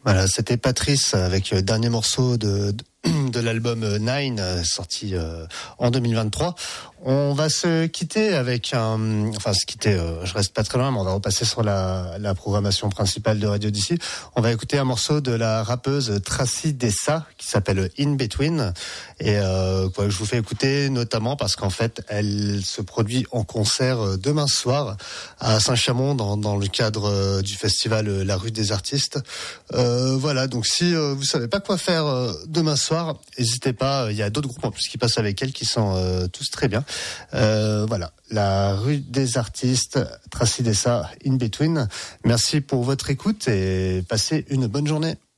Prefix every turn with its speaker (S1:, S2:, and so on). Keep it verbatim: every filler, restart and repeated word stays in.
S1: Voilà, c'était Patrice avec le dernier morceau de, de, de l'album Nine, sorti euh, en deux mille vingt-trois. On va se quitter avec un... Enfin, se quitter, euh, je reste pas très loin, mais on va repasser sur la, la programmation principale de Radio D C. On va écouter un morceau de la rappeuse Tracy Dessa, qui s'appelle In Between, et euh, quoi, je vous fais écouter notamment parce qu'en fait, elle se produit en concert demain soir à Saint-Chamond, dans, dans le cadre du festival La Rue des Artistes. Euh, voilà, donc si euh, vous savez pas quoi faire euh, demain soir, n'hésitez pas, il y a d'autres groupes en plus qui passent avec elle, qui sont euh, tous très bien. Euh, voilà, La Rue des Artistes, Tracy Dessa, In Between. Merci pour votre écoute et passez une bonne journée.